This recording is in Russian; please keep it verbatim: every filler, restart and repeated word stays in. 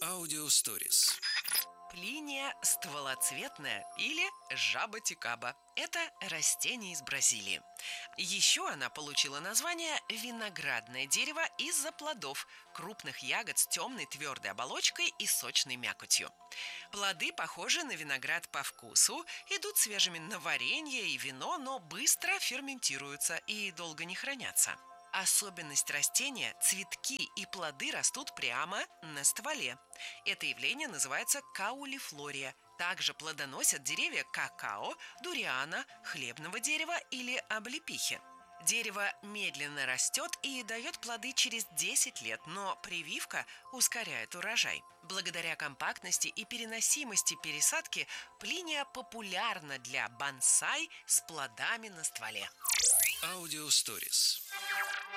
Аудиосторис. Плиния стволоцветная или жаботикаба. Это растение из Бразилии. Еще она получила название виноградное дерево из-за плодов, крупных ягод с темной твердой оболочкой и сочной мякотью. Плоды похожи на виноград по вкусу, идут свежими на варенье и вино, но быстро ферментируются и долго не хранятся. Особенность растения – цветки и плоды растут прямо на стволе. Это явление называется каулифлория. Также плодоносят деревья какао, дуриана, хлебного дерева или облепихи. Дерево медленно растет и дает плоды через десять лет, но прививка ускоряет урожай. Благодаря компактности и переносимости пересадки плиния популярна для бонсай с плодами на стволе. Аудиосторис.